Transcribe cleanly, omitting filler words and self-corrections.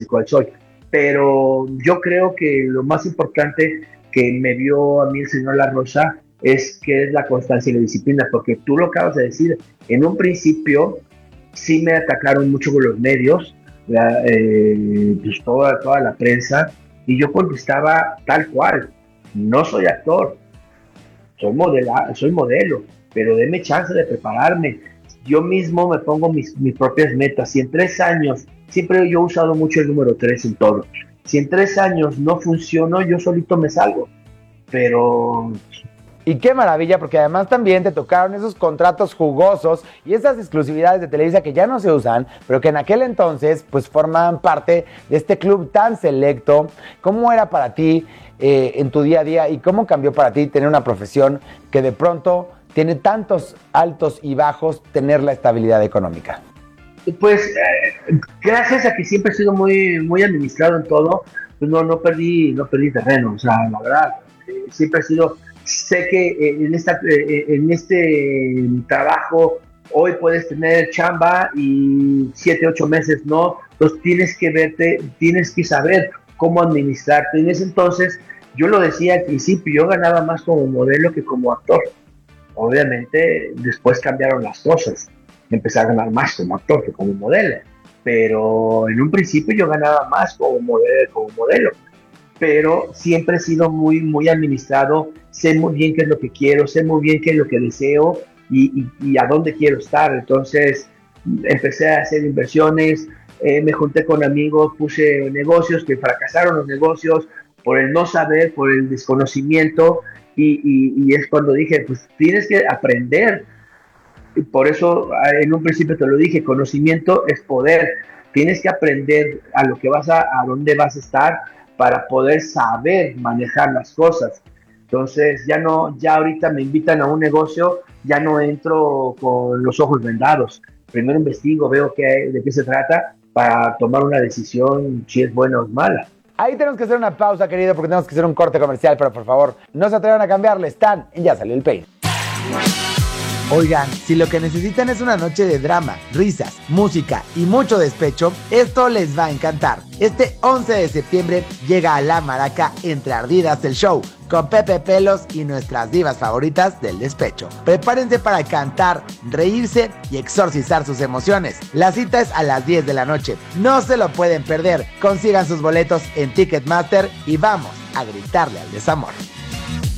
cual soy. Pero yo creo que lo más importante que me dio a mí el señor La Rosa es que es la constancia y la disciplina, porque tú lo acabas de decir, en un principio sí me atacaron mucho con los medios, pues toda la prensa, y yo contestaba tal cual, no soy actor, soy modelo, pero deme chance de prepararme. Yo mismo me pongo mis propias metas. Si en 3 años, siempre yo he usado mucho el número 3 en todo, si en 3 años no funciono, yo solito me salgo. Pero y qué maravilla, porque además también te tocaron esos contratos jugosos y esas exclusividades de Televisa que ya no se usan, pero que en aquel entonces pues formaban parte de este club tan selecto. ¿Cómo era para ti en tu día a día y cómo cambió para ti tener una profesión que de pronto tiene tantos altos y bajos, tener la estabilidad económica? pues gracias a que siempre he sido muy administrado en todo, pues no perdí terreno. O sea, la verdad, siempre he sido, sé que en este trabajo hoy puedes tener chamba y 7, 8 meses no. Entonces tienes que saber cómo administrarte. En ese entonces, yo lo decía al principio, yo ganaba más como modelo que como actor. Obviamente después cambiaron las cosas, empecé a ganar más como actor que como modelo, pero en un principio yo ganaba más como modelo, pero siempre he sido muy administrado, sé muy bien qué es lo que quiero, sé muy bien qué es lo que deseo y a dónde quiero estar. Entonces empecé a hacer inversiones, me junté con amigos, puse negocios que fracasaron los negocios por el no saber, por el desconocimiento. Y es cuando dije, pues tienes que aprender. Y por eso en un principio te lo dije, conocimiento es poder. Tienes que aprender a dónde vas a estar para poder saber manejar las cosas. Entonces ya ahorita me invitan a un negocio, ya no entro con los ojos vendados. Primero investigo, veo de qué se trata para tomar una decisión si es buena o es mala. Ahí tenemos que hacer una pausa, querido, porque tenemos que hacer un corte comercial, pero por favor, no se atrevan a cambiarle. Están en Ya Salió el Peine. Oigan, si lo que necesitan es una noche de drama, risas, música y mucho despecho, esto les va a encantar. Este 11 de septiembre llega a La Maraca Entre Ardidas el show, con Pepe Pelos y nuestras divas favoritas del despecho. Prepárense para cantar, reírse y exorcizar sus emociones. La cita es a las 10 de la noche. No se lo pueden perder. Consigan sus boletos en Ticketmaster y vamos a gritarle al desamor.